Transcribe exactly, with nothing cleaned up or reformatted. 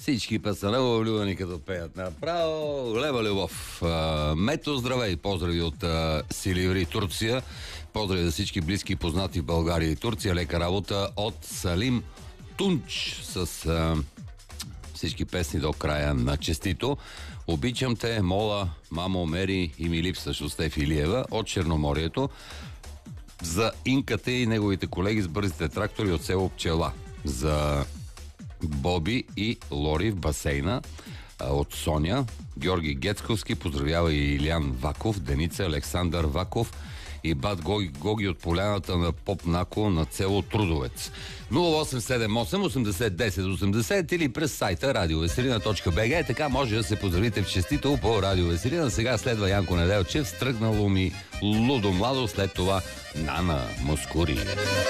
Всички път са много влюбени, като пеят направо. Голема любов. Мето, здравей! Поздрави от а, Силиври, Турция. Поздрави за всички близки и познати в България и Турция. Лека работа от Салим Тунч с а, всички песни до края на честито. Обичам те, мола, мамо, Мери и ми липсваш от Стеф Илиева от Черноморието. За Инката и неговите колеги с бързите трактори от село Пчела. За Боби и Лори в басейна от Соня. Георги Гецковски поздравява и Илиян Ваков, Деница, Александър Ваков и бат Гоги, Гоги от поляната на Попнако на село Трудовец. нула осем седем осем осемдесет десет осемдесет или през сайта радиовеселина точка би джи. Така може да се поздравите в честито по Радио Веселина. Сега следва Янко Неделчев, Стръгнало ми лудо младо, след това Нана Москури.